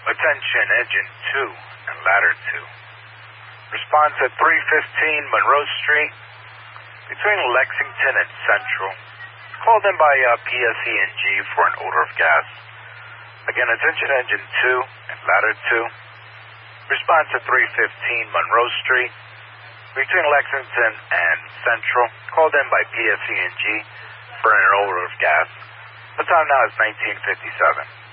Attention, engine 2 and ladder 2. Response at 315 Monroe Street, between Lexington and Central. Called in by PSE&G for an odor of gas. Again, attention, engine 2 and ladder 2. Response at 315 Monroe Street, between Lexington and Central. Called in by PSE&G for an odor of gas. The time now is 19:57.